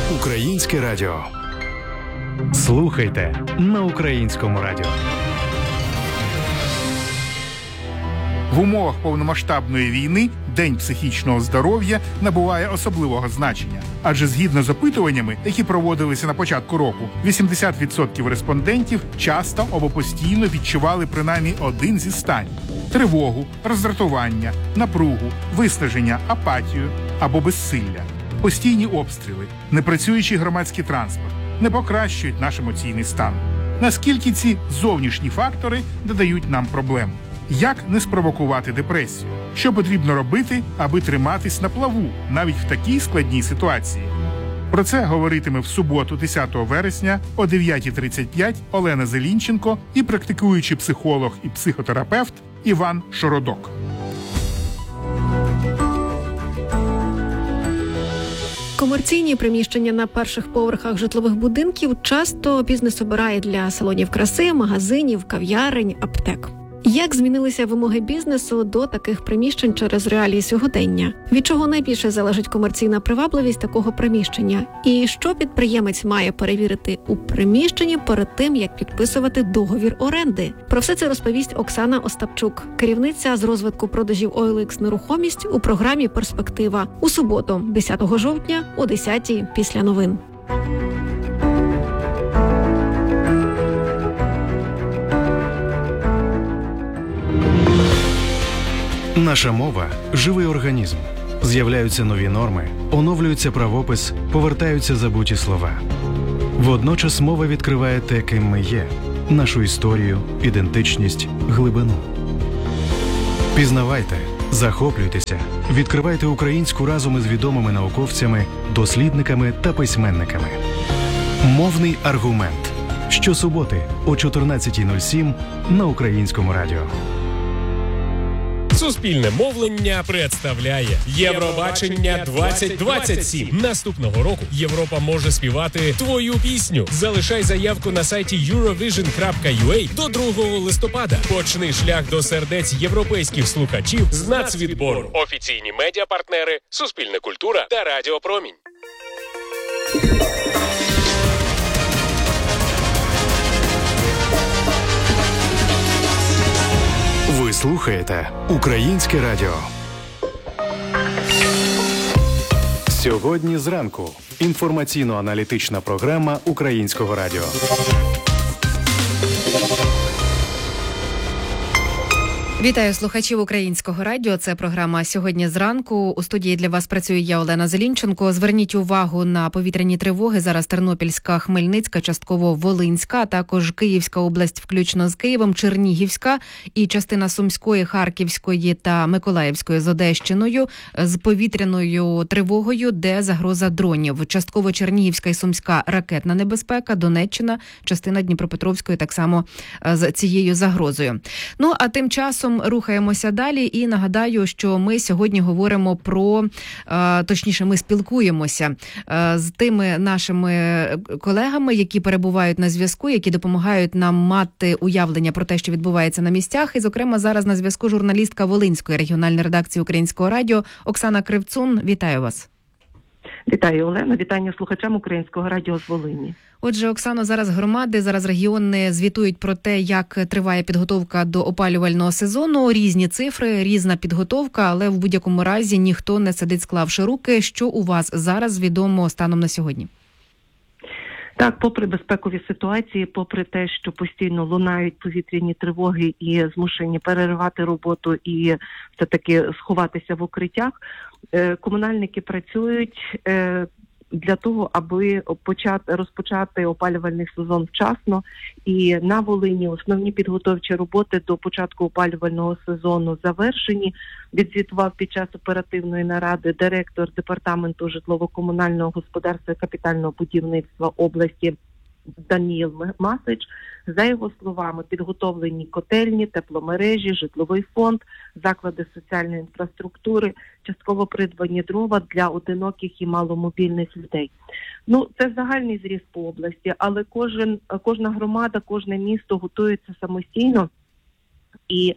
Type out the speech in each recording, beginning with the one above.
Українське радіо. Слухайте на Українському радіо. В умовах повномасштабної війни День психічного здоров'я набуває особливого значення. Адже згідно з опитуваннями, які проводилися на початку року, 80% респондентів часто або постійно відчували принаймні один зі стань – тривогу, роздратування, напругу, виснаження, апатію або безсилля. Постійні обстріли, непрацюючий громадський транспорт не покращують наш емоційний стан. Наскільки ці зовнішні фактори додають нам проблем? Як не спровокувати депресію? Що потрібно робити, аби триматись на плаву, навіть в такій складній ситуації? Про це говоритиме в суботу, 10 вересня о 9:35 Олена Зелінченко і практикуючий психолог і психотерапевт Іван Шородок. Комерційні приміщення на перших поверхах житлових будинків часто бізнес обирає для салонів краси, магазинів, кав'ярень, аптек. Як змінилися вимоги бізнесу до таких приміщень через реалії сьогодення? Від чого найбільше залежить комерційна привабливість такого приміщення? І що підприємець має перевірити у приміщенні перед тим, як підписувати договір оренди? Про все це розповість Оксана Остапчук, керівниця з розвитку продажів OLX «Нерухомість» у програмі «Перспектива» у суботу, 10 жовтня о 10:00 після новин. Наша мова – живий організм. З'являються нові норми, оновлюється правопис, повертаються забуті слова. Водночас мова відкриває те, ким ми є – нашу історію, ідентичність, глибину. Пізнавайте, захоплюйтеся, відкривайте українську разом із відомими науковцями, дослідниками та письменниками. Мовний аргумент. Щосуботи о 14:07 на Українському радіо. Суспільне мовлення представляє Євробачення 2027. Наступного року Європа може співати твою пісню. Залишай заявку на сайті eurovision.ua до 2 листопада. Почни шлях до сердець європейських слухачів з нацвідбору. Офіційні медіапартнери Суспільне культура та Радіо Промінь. Ви слухаєте Українське радіо. Сьогодні зранку. Інформаційно-аналітична програма Українського радіо. Вітаю слухачів Українського радіо. Це програма «Сьогодні зранку». У студії для вас працює я, Олена Зелінченко. Зверніть увагу на повітряні тривоги. Зараз Тернопільська, Хмельницька, частково Волинська, а також Київська область, включно з Києвом, Чернігівська і частина Сумської, Харківської та Миколаївської з Одещиною з повітряною тривогою, де загроза дронів. Частково Чернігівська і Сумська ракетна небезпека, Донеччина, частина Дніпропетровської так само з цією загрозою. Ну, а тим часом рухаємося далі і нагадаю, що ми сьогодні говоримо про, точніше, ми спілкуємося з тими нашими колегами, які перебувають на зв'язку, які допомагають нам мати уявлення про те, що відбувається на місцях. І, зокрема, зараз на зв'язку журналістка Волинської регіональної редакції Українського радіо Оксана Кривцун. Вітаю вас. Вітаю, Олена. Вітання слухачам Українського радіо з Волині. Отже, Оксано, зараз громади, зараз регіони звітують про те, як триває підготовка до опалювального сезону. Різні цифри, різна підготовка, але в будь-якому разі ніхто не сидить, склавши руки. Що у вас зараз відомо станом на сьогодні? Так, попри безпекові ситуації, попри те, що постійно лунають повітряні тривоги і змушені переривати роботу і все-таки сховатися в укриттях, комунальники працюють для того, аби розпочати опалювальний сезон вчасно. І на Волині основні підготовчі роботи до початку опалювального сезону завершені. Відзвітував під час оперативної наради директор Департаменту житлово-комунального господарства і капітального будівництва області Даніїл Масич. За його словами, підготовлені котельні, тепломережі, житловий фонд, заклади соціальної інфраструктури, частково придбані дрова для одиноких і маломобільних людей. Ну, це загальний зріз по області, але кожна громада, кожне місто готується самостійно І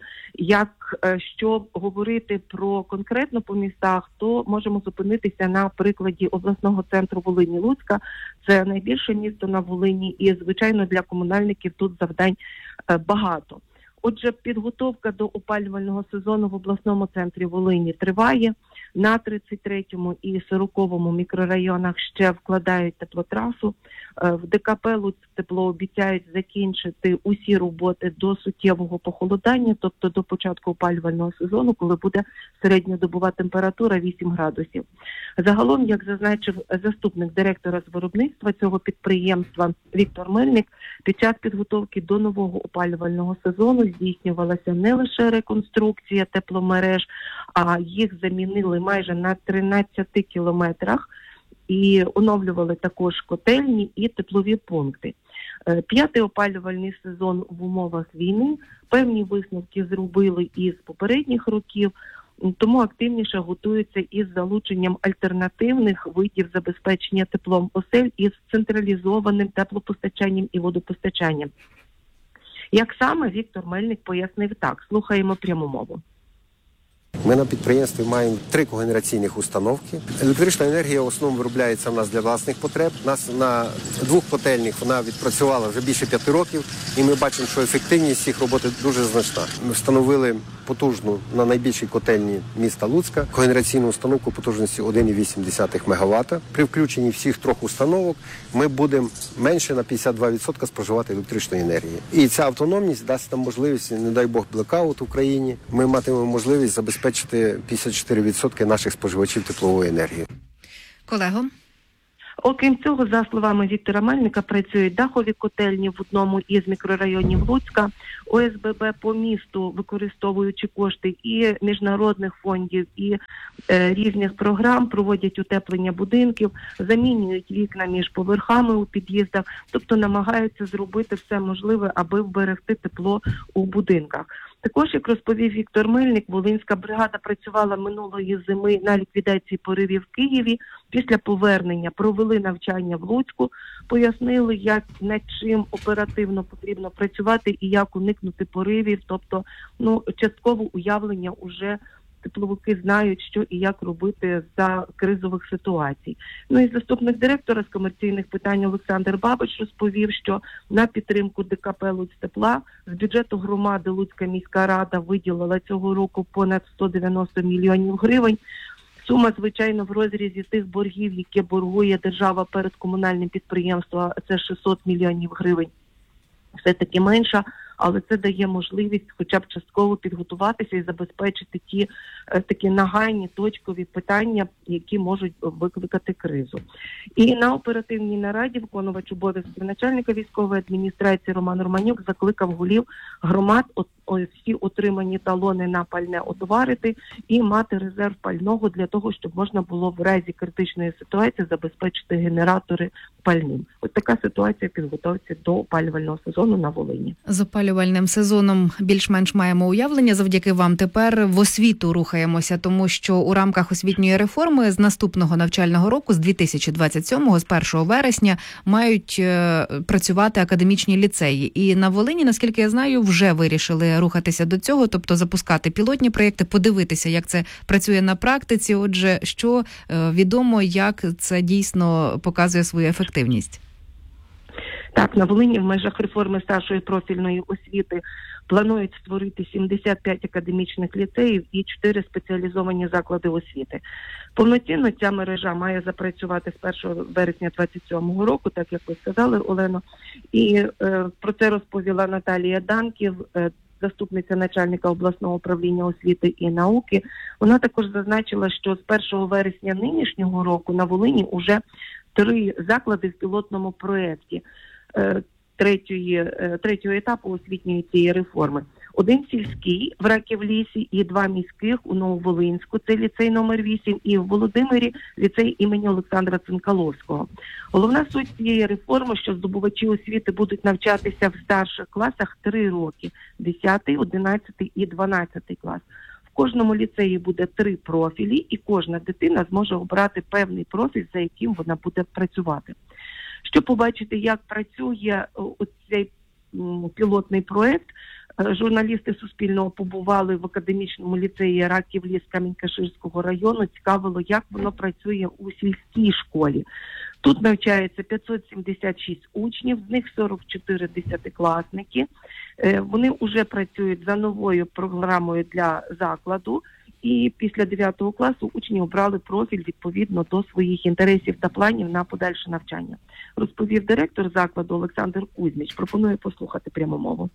що говорити про конкретно по містах, то можемо зупинитися на прикладі обласного центру Волині-Луцька. Це найбільше місто на Волині і, звичайно, для комунальників тут завдань багато. Отже, підготовка до опалювального сезону в обласному центрі Волині триває. На 33-му і 40-му мікрорайонах ще вкладають теплотрасу. В ДКП Луцьктепло обіцяють закінчити усі роботи до суттєвого похолодання, тобто до початку опалювального сезону, коли буде середньодобова температура 8 градусів. Загалом, як зазначив заступник директора з виробництва цього підприємства Віктор Мельник, під час підготовки до нового опалювального сезону здійснювалася не лише реконструкція тепломереж, а їх замінили майже на 13 кілометрах і оновлювали також котельні і теплові пункти. 5-й опалювальний сезон в умовах війни, певні висновки зробили із попередніх років, тому активніше готуються із залученням альтернативних видів забезпечення теплом осель із централізованим теплопостачанням і водопостачанням. Як саме, Віктор Мельник пояснив так. Слухаємо пряму мову. Ми на підприємстві маємо 3 когенераційних установки. Електрична енергія в основному виробляється в нас для власних потреб. У нас на 2 котельнях вона відпрацювала вже більше 5 років, і ми бачимо, що ефективність їх роботи дуже значна. Ми встановили потужну на найбільшій котельні міста Луцька когенераційну установку потужністю 1,8 МВт. При включенні всіх 3 установок ми будемо менше на 52% споживати електричної енергії. І ця автономність дасть нам можливість, не дай Бог, блекаут в Україні. Ми матимемо можливість забезпечити 54% наших споживачів теплової енергії. Колего? Окрім цього, за словами Віктора Мельника, працюють дахові котельні в одному із мікрорайонів Луцька, ОСББ по місту, використовуючи кошти і міжнародних фондів, і різних програм, проводять утеплення будинків, замінюють вікна між поверхами у під'їздах, тобто намагаються зробити все можливе, аби вберегти тепло у будинках. Також, як розповів Віктор Мельник, Волинська бригада працювала минулої зими на ліквідації поривів в Києві. Після повернення провели навчання в Луцьку, пояснили, як над чим оперативно потрібно працювати і як уникнути поривів. Тобто, частково уявлення уже тепловики знають, що і як робити за кризових ситуацій. І заступник директора з комерційних питань Олександр Бабич розповів, що на підтримку ДКП Луцьктепла з бюджету громади Луцька міська рада виділила цього року понад 190 мільйонів гривень. Сума, звичайно, в розрізі тих боргів, які боргує держава перед комунальним підприємством, це 600 мільйонів гривень. Все-таки менша, але це дає можливість хоча б частково підготуватися і забезпечити ті такі нагальні точкові питання, які можуть викликати кризу. І на оперативній нараді виконувач обов'язків начальника військової адміністрації Роман Романюк закликав голів громад всі отримані талони на пальне отоварити і мати резерв пального для того, щоб можна було в разі критичної ситуації забезпечити генератори пальним. Ось така ситуація підготовці до опалювального сезону на Волині. З опалювальним сезоном більш-менш маємо уявлення. Завдяки вам тепер в освіту рухаємося, тому що у рамках освітньої реформи з наступного навчального року, з 2027-го, з 1 вересня, мають працювати академічні ліцеї. І на Волині, наскільки я знаю, вже вирішили рухатися до цього, тобто запускати пілотні проєкти, подивитися, як це працює на практиці. Отже, що відомо, як це дійсно показує свою ефективність? Так, на Волині в межах реформи старшої профільної освіти планують створити 75 академічних ліцеїв і 4 спеціалізовані заклади освіти. Повноцінно ця мережа має запрацювати з 1 вересня 2027 року, так як ви сказали, Олено. І про це розповіла Наталія Данків, заступниця начальника обласного управління освіти і науки. Вона також зазначила, що з 1 вересня нинішнього року на Волині уже 3 заклади в пілотному проєкті третього етапу освітньої цієї реформи. 1 сільський в Раків-Лісі і 2 міських у Нововолинську, це ліцей номер 8, і в Володимирі ліцей імені Олександра Цинкаловського. Головна суть цієї реформи, що здобувачі освіти будуть навчатися в старших класах 3 роки – 10, 11 і 12 клас. В кожному ліцеї буде 3 профілі, і кожна дитина зможе обрати певний профіль, за яким вона буде працювати. Щоб побачити, як працює цей пілотний проєкт, Журналісти Суспільного побували в академічному ліцеї Раків-Ліс Камінь-Каширського району. Цікавило, як воно працює у сільській школі. Тут навчається 576 учнів, з них 44 десятикласники. Вони вже працюють за новою програмою для закладу. І після 9 класу учні обрали профіль відповідно до своїх інтересів та планів на подальше навчання. Розповів директор закладу Олександр Кузьміч. Пропоную послухати пряму мову.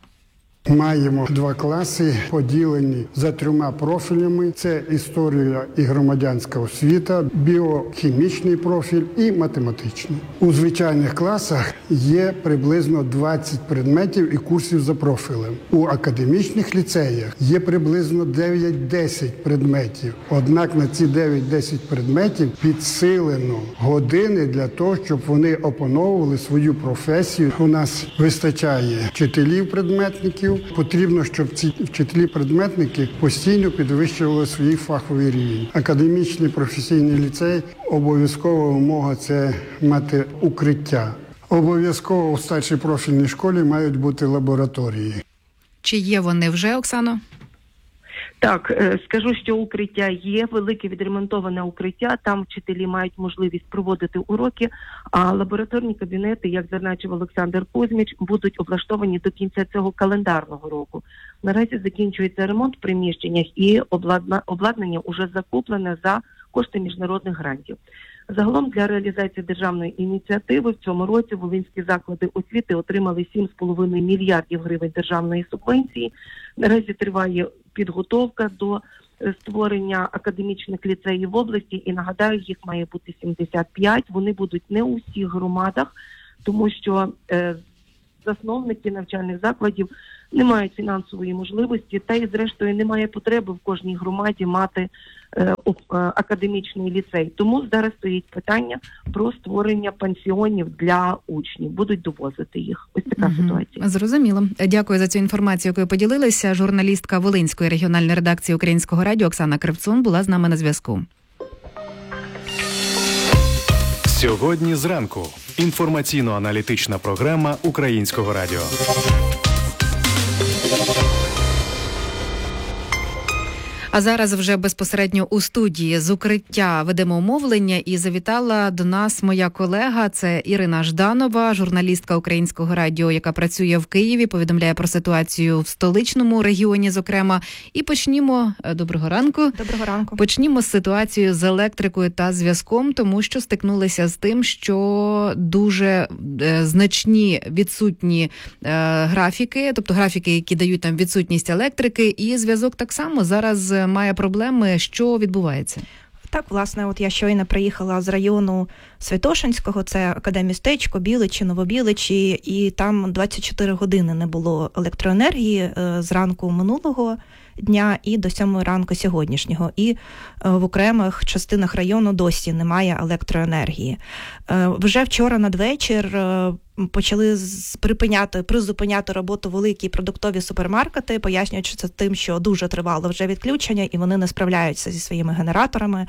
Маємо 2 класи, поділені за 3 профілями. Це історія і громадянська освіта, біохімічний профіль і математичний. У звичайних класах є приблизно 20 предметів і курсів за профілем. У академічних ліцеях є приблизно 9-10 предметів. Однак на ці 9-10 предметів підсилено години для того, щоб вони опановували свою професію. У нас вистачає вчителів-предметників. Потрібно, щоб ці вчителі-предметники постійно підвищували свій фаховий рівень. Академічний професійний ліцей – обов'язкова вимога – це мати укриття. Обов'язково у старшій профільній школі мають бути лабораторії. Чи є вони вже, Оксано? Так, скажу, що укриття є, велике відремонтоване укриття, там вчителі мають можливість проводити уроки, а лабораторні кабінети, як зазначив Олександр Кузьміч, будуть облаштовані до кінця цього календарного року. Наразі закінчується ремонт в приміщеннях і обладнання вже закуплене за кошти міжнародних грантів. Загалом для реалізації державної ініціативи в цьому році волинські заклади освіти отримали 7,5 мільярдів гривень державної субвенції. Наразі триває підготовка до створення академічних ліцеїв в області, і нагадаю, їх має бути 75. Вони будуть не у всіх громадах, тому що засновники навчальних закладів не мають фінансової можливості, та й зрештою немає потреби в кожній громаді мати академічний ліцей. Тому зараз стоїть питання про створення пансіонів для учнів. Будуть довозити їх. Ось така ситуація. Зрозуміло. Дякую за цю інформацію, якою поділилися. Журналістка Волинської регіональної редакції Українського радіо Оксана Кривцун була з нами на зв'язку. Сьогодні зранку. Інформаційно-аналітична програма Українського радіо. А зараз вже безпосередньо у студії з укриття ведемо мовлення, і завітала до нас моя колега, це Ірина Жданова, журналістка Українського радіо, яка працює в Києві, повідомляє про ситуацію в столичному регіоні, зокрема. І почнімо, доброго ранку. Доброго ранку. Почнімо з ситуацією з електрикою та зв'язком, тому що стикнулися з тим, що дуже значні відсутні графіки, тобто графіки, які дають там відсутність електрики, і зв'язок так само зараз має проблеми. Що відбувається? Так, власне, от я щойно приїхала з району Святошинського, це Академістечко, Біличі, Новобіличі, і там 24 години не було електроенергії з ранку минулого дня і до 7 ранку сьогоднішнього. І в окремих частинах району досі немає електроенергії. Вже вчора надвечір почали призупиняти роботу великі продуктові супермаркети, пояснюючи це тим, що дуже тривало вже відключення і вони не справляються зі своїми генераторами.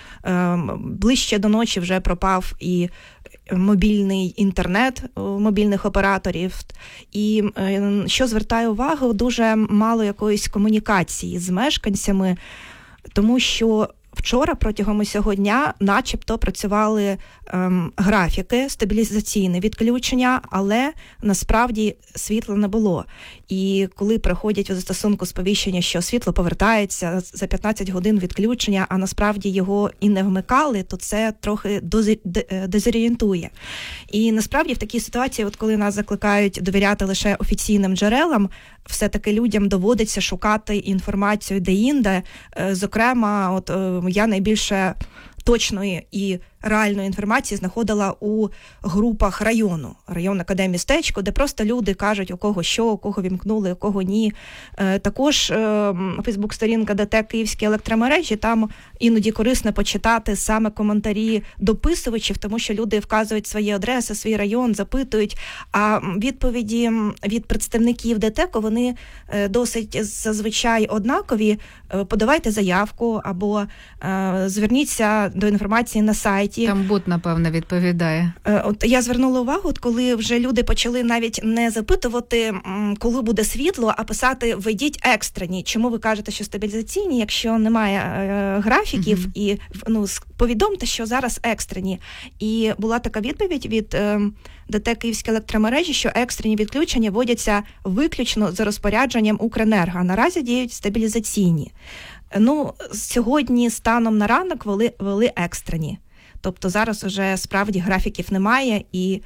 Ближче до ночі вже пропав і мобільний інтернет мобільних операторів. І що звертає увагу, дуже мало якоїсь комунікації з мешканцями, тому що вчора протягом усього дня начебто працювали графіки, стабілізаційне відключення, але насправді світла не було. І коли приходять у застосунку сповіщення, що світло повертається за 15 годин відключення, а насправді його і не вмикали, то це трохи дезорієнтує. І насправді в такій ситуації, от коли нас закликають довіряти лише офіційним джерелам, все-таки людям доводиться шукати інформацію де-інде. Зокрема, от я найбільше точної і реальної інформації знаходила у групах район Академістечко, де просто люди кажуть, у кого що, у кого вімкнули, у кого ні. Також фейсбук-сторінка ДТЕК Київські електромережі, там іноді корисно почитати саме коментарі дописувачів, тому що люди вказують свої адреси, свій район, запитують, а відповіді від представників ДТЕКу, вони досить зазвичай однакові. Подавайте заявку або зверніться до інформації на сайті, сайті. Там бот, напевно, відповідає. От я звернула увагу, от коли вже люди почали навіть не запитувати, коли буде світло, а писати «введіть екстрені». Чому ви кажете, що стабілізаційні, якщо немає графіків, і повідомте, що зараз екстрені. І була така відповідь від ДТЕК Київські електромережі, що екстрені відключення вводяться виключно за розпорядженням Укренерго, а наразі діють стабілізаційні. Сьогодні станом на ранок ввели екстрені. Тобто зараз вже справді графіків немає і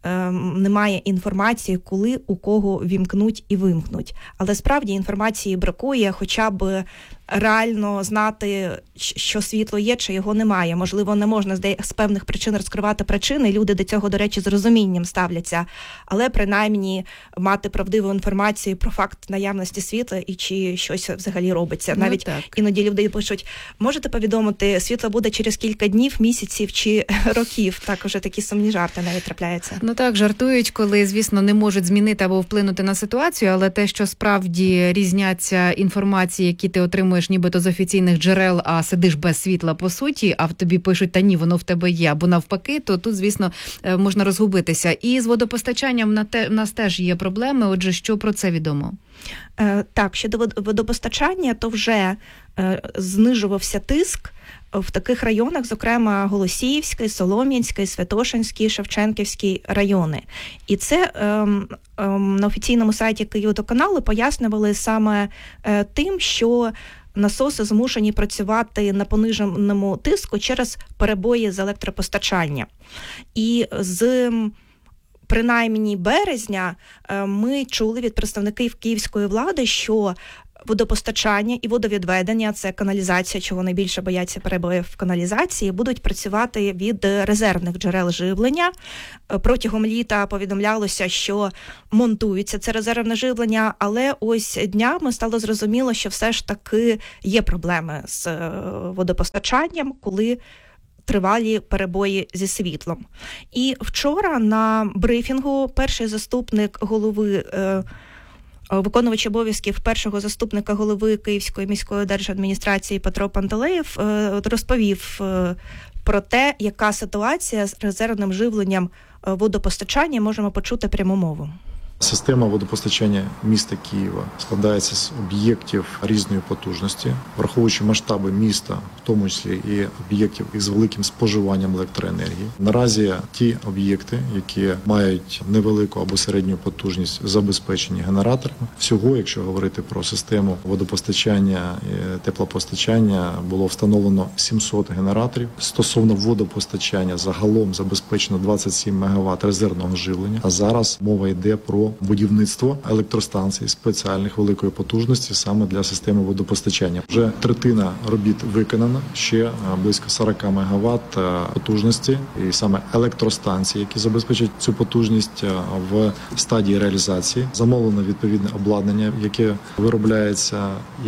немає інформації, коли у кого вімкнуть і вимкнуть. Але справді інформації бракує, хоча б реально знати, що світло є, чи його немає. Можливо, не можна з певних причин розкривати причини, люди до цього, до речі, з розумінням ставляться, але принаймні мати правдиву інформацію про факт наявності світла і чи щось взагалі робиться. Навіть іноді люди пишуть, можете повідомити, світло буде через кілька днів, місяців чи років. Так, уже такі сумні жарти навіть трапляються. Так, жартують, коли, звісно, не можуть змінити або вплинути на ситуацію, але те, що справді різняться інформації, які ти отримуєш нібито з офіційних джерел, а сидиш без світла по суті, а в тобі пишуть, та ні, воно в тебе є, або навпаки, то тут, звісно, можна розгубитися. І з водопостачанням в нас теж є проблеми, отже, що про це відомо? Так, щодо водопостачання, то вже знижувався тиск в таких районах, зокрема Голосіївський, Солом'янський, Святошинський, Шевченківський райони. І це на офіційному сайті Київводоканалу пояснювали саме тим, що насоси змушені працювати на пониженому тиску через перебої з електропостачання. І з принаймні березня ми чули від представників київської влади, що водопостачання і водовідведення, це каналізація, чого найбільше бояться перебоїв в каналізації, будуть працювати від резервних джерел живлення. Протягом літа повідомлялося, що монтується це резервне живлення, але ось днями стало зрозуміло, що все ж таки є проблеми з водопостачанням, коли тривалі перебої зі світлом. І вчора на брифінгу перший заступник голови виконувач обов'язків першого заступника голови Київської міської держадміністрації Петро Пантелеєв розповів про те, яка ситуація з резервним живленням водопостачання, можемо почути пряму мову. Система водопостачання міста Києва складається з об'єктів різної потужності, враховуючи масштаби міста, в тому числі і об'єктів із великим споживанням електроенергії. Наразі ті об'єкти, які мають невелику або середню потужність, забезпечені генераторами. Всього, якщо говорити про систему водопостачання і теплопостачання, було встановлено 700 генераторів. Стосовно водопостачання загалом забезпечено 27 МВт резервного живлення, а зараз мова йде про будівництво електростанцій спеціальних великої потужності саме для системи водопостачання. Вже третина робіт виконана, ще близько 40 МВт потужності, і саме електростанції, які забезпечать цю потужність, в стадії реалізації. Замовлено відповідне обладнання, яке виробляється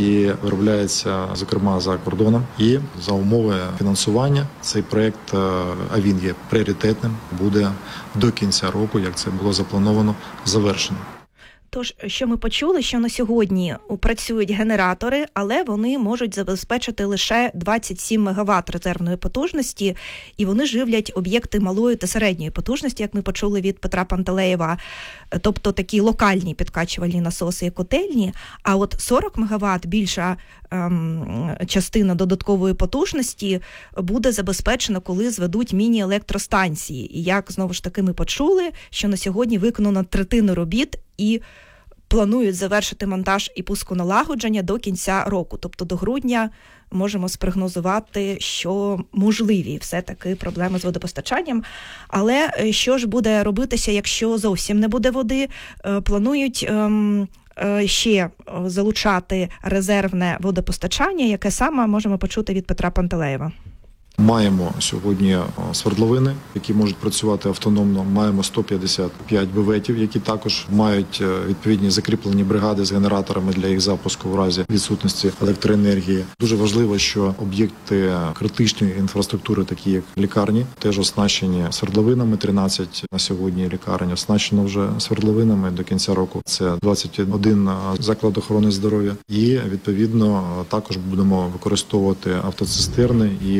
зокрема за кордоном. І за умови фінансування цей проєкт, а він є пріоритетним, буде до кінця року, як це було заплановано, завершено. Тож, що ми почули, що на сьогодні працюють генератори, але вони можуть забезпечити лише 27 МВт резервної потужності, і вони живлять об'єкти малої та середньої потужності, як ми почули від Петра Пантелеєва, тобто такі локальні підкачувальні насоси і котельні, а от 40 МВт, більша частина додаткової потужності, буде забезпечена, коли зведуть міні-електростанції. І як, знову ж таки, ми почули, що на сьогодні виконано третину робіт і планують завершити монтаж і пусконалагодження до кінця року. Тобто до грудня можемо спрогнозувати, що можливі все-таки проблеми з водопостачанням. Але що ж буде робитися, якщо зовсім не буде води? Планують ще залучати резервне водопостачання, яке саме можемо почути від Петра Пантелеєва. Маємо сьогодні свердловини, які можуть працювати автономно. Маємо 155 бюветів, які також мають відповідні закріплені бригади з генераторами для їх запуску в разі відсутності електроенергії. Дуже важливо, що об'єкти критичної інфраструктури, такі як лікарні, теж оснащені свердловинами. 13 на сьогодні лікарень оснащено вже свердловинами до кінця року. Це 21 заклад охорони здоров'я. І, відповідно, також будемо використовувати автоцистерни і розвозити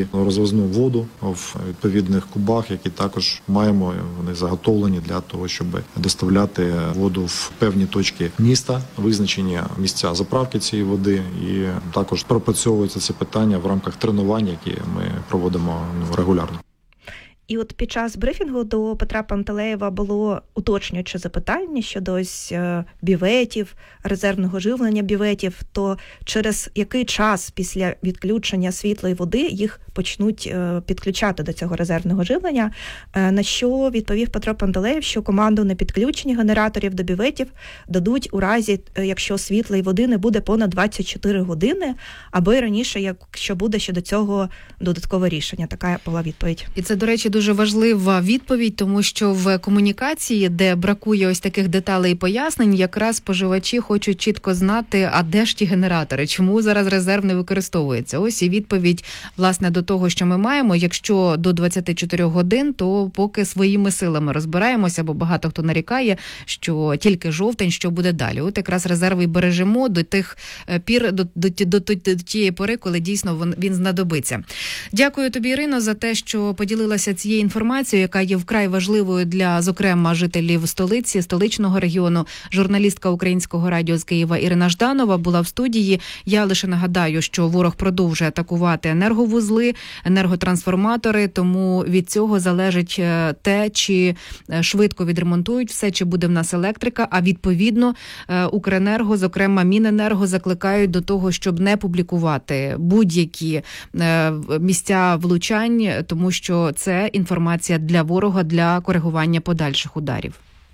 привозну воду в відповідних кубах, які також маємо, вони заготовлені для того, щоб доставляти воду в певні точки міста, визначені місця заправки цієї води, і також пропрацьовується це питання в рамках тренувань, які ми проводимо регулярно. І от під час брифінгу до Петра Пантелеєва було уточнююче запитання щодо ось бюветів, резервного живлення бюветів, то через який час після відключення світла і води їх почнуть підключати до цього резервного живлення, на що відповів Петро Пантелеєв, що команду на підключення генераторів до бюветів дадуть у разі, якщо світла і води не буде понад 24 години, або й раніше, якщо буде щодо цього додаткове рішення. Така була відповідь. І це, до речі, дуже важлива відповідь, тому що в комунікації, де бракує ось таких деталей і пояснень, якраз споживачі хочуть чітко знати, а де ж ті генератори, чому зараз резерв не використовується. Ось і відповідь, власне, до того, що ми маємо. Якщо до 24 годин, то поки своїми силами розбираємося, бо багато хто нарікає, що тільки жовтень, що буде далі. От якраз резерви і бережемо до тих пір, до тієї пори, коли дійсно він знадобиться. Дякую тобі, Ірино, за те, що поділилася цією інформацією, яка є вкрай важливою для, зокрема, жителів столиці, столичного регіону. Журналістка Українського радіо з Києва Ірина Жданова була в студії. Я лише нагадаю, що ворог продовжує атакувати енерговузли, енерготрансформатори, тому від цього залежить те, чи швидко відремонтують все, чи буде в нас електрика, а відповідно Укренерго, зокрема Міненерго, закликають до того, щоб не публікувати будь-які місця влучань, тому що це інформація для ворога, для коригування подальших ударів.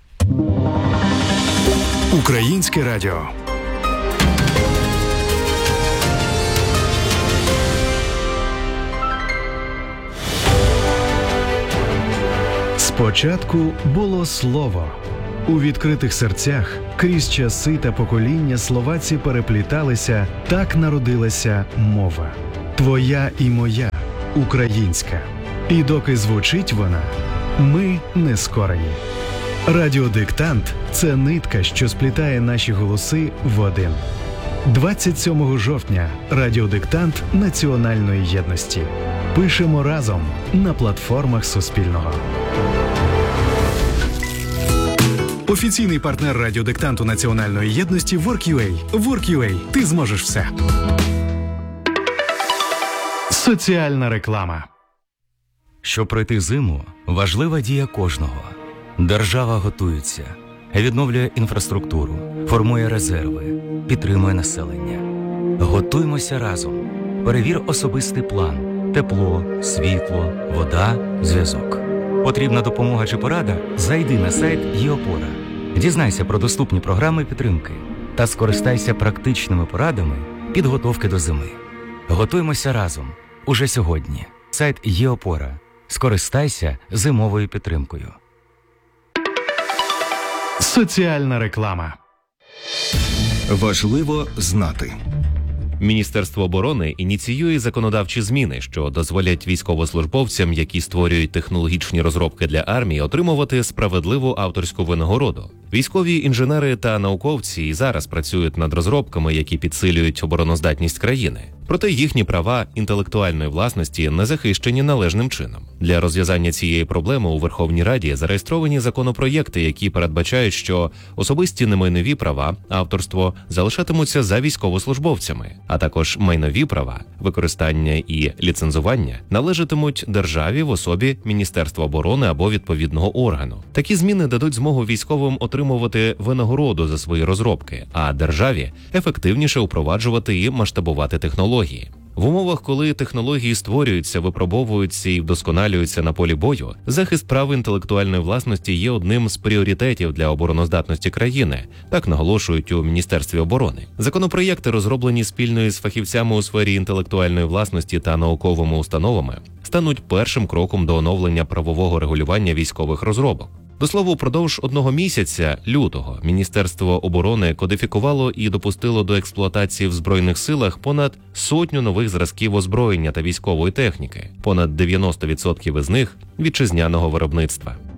Українське радіо. Спочатку було слово. У відкритих серцях крізь часи та покоління слова ці перепліталися, так народилася мова. Твоя і моя, українська. І доки звучить вона, ми не скорені. Радіодиктант – це нитка, що сплітає наші голоси в один. 27 жовтня – радіодиктант національної єдності. Пишемо разом на платформах Суспільного. Офіційний партнер радіодиктанту національної єдності Work.ua. Work.ua. Ти зможеш все. Соціальна реклама. Щоб пройти зиму, важлива дія кожного. Держава готується, відновлює інфраструктуру, формує резерви, підтримує населення. Готуймося разом. Перевір особистий план. Тепло, світло, вода, зв'язок. Потрібна допомога чи порада? Зайди на сайт ЄОПОРА. Дізнайся про доступні програми підтримки та скористайся практичними порадами підготовки до зими. Готуймося разом. Уже сьогодні. Сайт ЄОПОРА. Скористайся зимовою підтримкою. Соціальна реклама. Важливо знати. Міністерство оборони ініціює законодавчі зміни, що дозволять військовослужбовцям, які створюють технологічні розробки для армії, отримувати справедливу авторську винагороду. Військові інженери та науковці і зараз працюють над розробками, які підсилюють обороноздатність країни. Проте їхні права інтелектуальної власності не захищені належним чином. Для розв'язання цієї проблеми у Верховній Раді зареєстровані законопроєкти, які передбачають, що особисті немайнові права, авторство залишатимуться за військовослужбовцями, а також майнові права, використання і ліцензування належатимуть державі в особі Міністерства оборони або відповідного органу. Такі зміни дадуть змогу військовим отримувати винагороду за свої розробки, а державі ефективніше впроваджувати і масштабувати технології. В умовах, коли технології створюються, випробовуються і вдосконалюються на полі бою, захист прав інтелектуальної власності є одним з пріоритетів для обороноздатності країни, так наголошують у Міністерстві оборони. Законопроєкти, розроблені спільно із фахівцями у сфері інтелектуальної власності та науковими установами, стануть першим кроком до оновлення правового регулювання військових розробок. До слова, упродовж 1 місяця, лютого, Міністерство оборони кодифікувало і допустило до експлуатації в Збройних силах понад 100 нових зразків озброєння та військової техніки, понад 90% із них – вітчизняного виробництва.